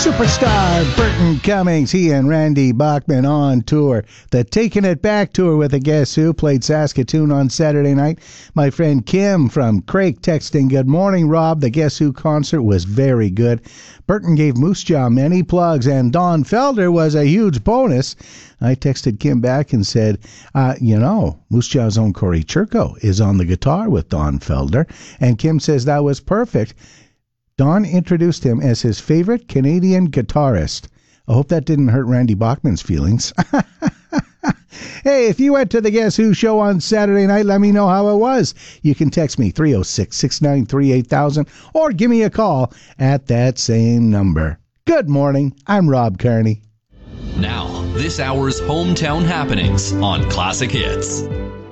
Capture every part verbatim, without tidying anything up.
Superstar Burton Cummings, he and Randy Bachman on tour. The Taking It Back tour with a Guess Who played Saskatoon on Saturday night. My friend Kim from Craig texting, "Good morning, Rob. The Guess Who concert was very good. Burton gave Moose Jaw many plugs, and Don Felder was a huge bonus." I texted Kim back and said, uh, you know, Moose Jaw's own Corey Churko is on the guitar with Don Felder. And Kim says that was perfect. Don introduced him as his favorite Canadian guitarist. I hope that didn't hurt Randy Bachman's feelings. Hey, if you went to the Guess Who show on Saturday night, let me know how it was. You can text me three oh six, six nine three, eight thousand or give me a call at that same number. Good morning. I'm Rob Kearney. Now, this hour's hometown happenings on Classic Hits.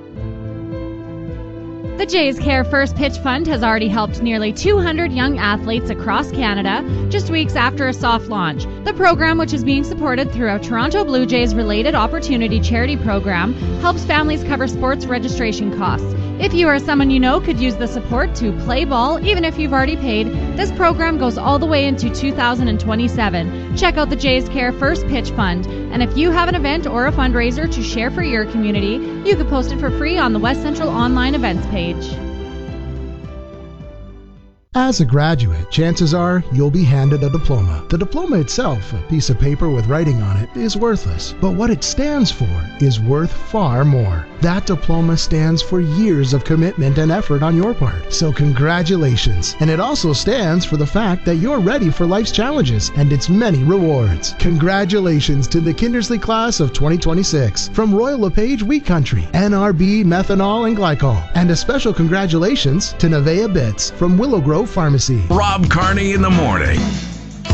The Jays Care First Pitch Fund has already helped nearly two hundred young athletes across Canada just weeks after a soft launch. The program, which is being supported through a Toronto Blue Jays related opportunity charity program, helps families cover sports registration costs. If you or someone you know could use the support to play ball, even if you've already paid, this program goes all the way into two thousand twenty-seven. Check out the Jays Care First Pitch Fund. And if you have an event or a fundraiser to share for your community, you can post it for free on the West Central online events page. As a graduate, chances are you'll be handed a diploma. The diploma itself, a piece of paper with writing on it, is worthless. But what it stands for is worth far more. That diploma stands for years of commitment and effort on your part. So congratulations. And it also stands for the fact that you're ready for life's challenges and its many rewards. Congratulations to the Kindersley class of twenty twenty-six from Royal LePage Wheat Country, N R B Methanol and Glycol. And a special congratulations to Nevea Bits from Willow Grove Pharmacy. Rob Kearney in the morning.